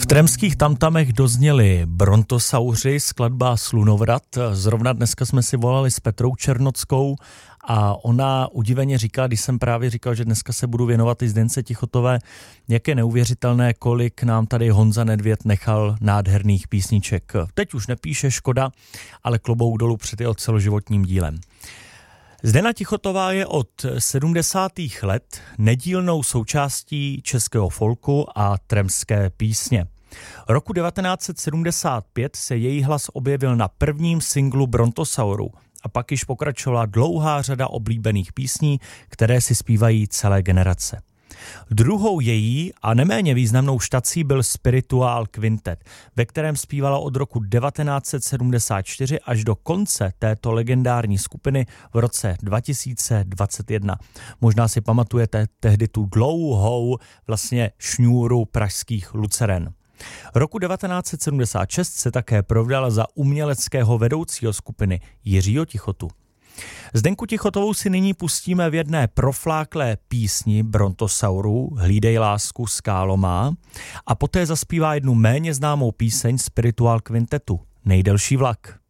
tremských tamtamech dozněli Brontosauři, skladba Slunovrat. Zrovna dneska jsme si volali s Petrou Černockou a ona udiveně říkala, když jsem právě říkal, že dneska se budu věnovat i Zdence Tichotové, jak je neuvěřitelné, kolik nám tady Honza Nedvěd nechal nádherných písniček. Teď už nepíše, škoda, ale klobouk dolů před jeho celoživotním dílem. Zdena Tichotová je od 70. let nedílnou součástí českého folku a tremské písně. Roku 1975 se její hlas objevil na prvním singlu Brontosaurů a pak již pokračovala dlouhá řada oblíbených písní, které si zpívají celé generace. Druhou její a neméně významnou štací byl Spirituál Quintet, ve kterém zpívala od roku 1974 až do konce této legendární skupiny v roce 2021. Možná si pamatujete tehdy tu dlouhou vlastně šňůru pražských luceren. Roku 1976 se také provdala za uměleckého vedoucího skupiny Jiřího Tichotu. Zdenku Tichotovou si nyní pustíme v jedné profláklé písni Brontosaurů Hlídej lásku, skálo má, a poté zaspívá jednu méně známou píseň Spirituál Quintetu Nejdelší vlak.